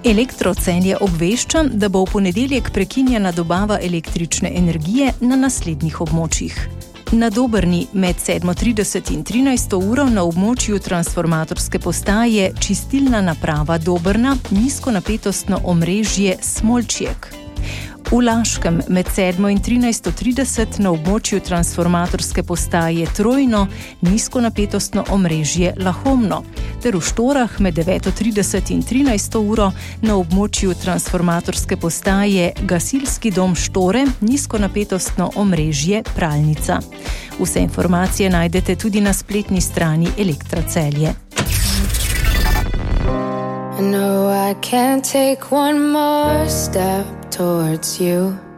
Elektrocelje obvešča, da bo v ponedeljek prekinjena dobava električne energije na naslednjih območjih. Na Dobrni med 7:30 in 13. uro na območju transformatorske postaje čistilna naprava Dobrna, nizkonapetostno omrežje Smolčjek. V Laškem med 7 in 13:30 na območju transformatorske postaje Trojno, nizkonapetostno omrežje Lahomno, ter v Štorah med 9:30 in 13. uro na območju transformatorske postaje Gasilski dom Štore, nizkonapetostno omrežje Pralnica. Vse informacije najdete tudi na spletni strani Elektra Celje. I know I can't take one more step towards you.